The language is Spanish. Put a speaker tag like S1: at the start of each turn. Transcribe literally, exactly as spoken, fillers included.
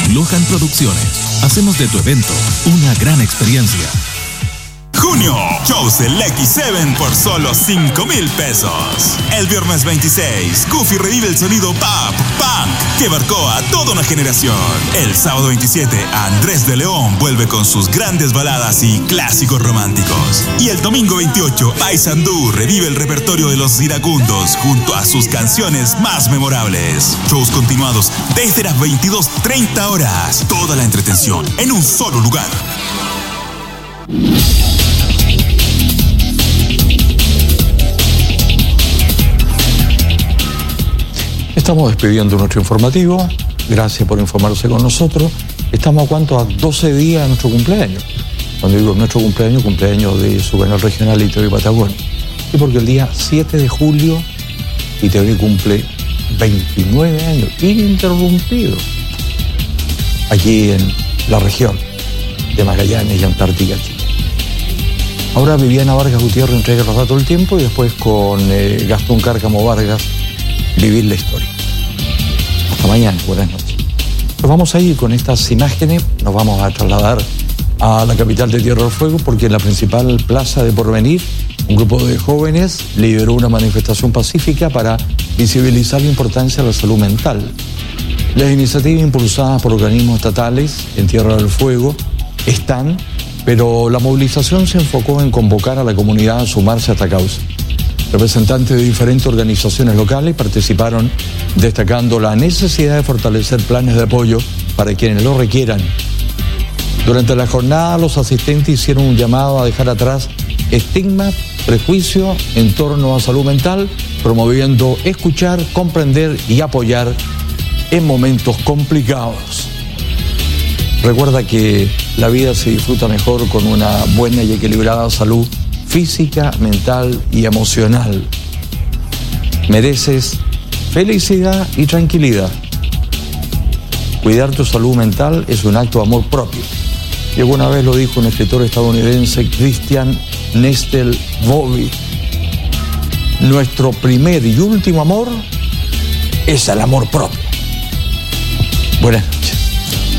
S1: Lohan Producciones. Hacemos de tu evento una gran experiencia.
S2: Junio, shows del X siete por solo cinco mil pesos. El viernes veintiséis, Goofy revive el sonido pop, punk, que marcó a toda una generación. El sábado veintisiete, Andrés de León vuelve con sus grandes baladas y clásicos románticos. Y el domingo veintiocho, Paysandú revive el repertorio de los iracundos junto a sus canciones más memorables. Shows continuados desde las veintidós treinta horas. Toda la entretención en un solo lugar.
S3: Estamos despidiendo nuestro informativo. Gracias por informarse con nosotros. Estamos a cuánto, a doce días de nuestro cumpleaños. Cuando digo nuestro cumpleaños, cumpleaños de su canal regional I T V Patagonia. Y porque el día siete de julio I T V cumple veintinueve años ininterrumpido aquí en la región de Magallanes y Antártica, Chile. Ahora Viviana Vargas Gutiérrez entrega los datos del tiempo y después con eh, Gastón Cárcamo Vargas vivir la historia. Hasta mañana, buenas noches. Nos vamos a ir con estas imágenes, nos vamos a trasladar a la capital de Tierra del Fuego porque en la principal plaza de Porvenir un grupo de jóvenes lideró una manifestación pacífica para visibilizar la importancia de la salud mental. Las iniciativas impulsadas por organismos estatales en Tierra del Fuego están, pero la movilización se enfocó en convocar a la comunidad a sumarse a esta causa. Representantes de diferentes organizaciones locales participaron destacando la necesidad de fortalecer planes de apoyo para quienes lo requieran. Durante la jornada, los asistentes hicieron un llamado a dejar atrás estigma, prejuicio en torno a salud mental, promoviendo escuchar, comprender y apoyar en momentos complicados. Recuerda que la vida se disfruta mejor con una buena y equilibrada salud física, mental y emocional. Mereces felicidad y tranquilidad. Cuidar tu salud mental es un acto de amor propio. Y alguna vez lo dijo un escritor estadounidense, Christian Nestel-Bobby. Nuestro primer y último amor es el amor propio. Buenas noches.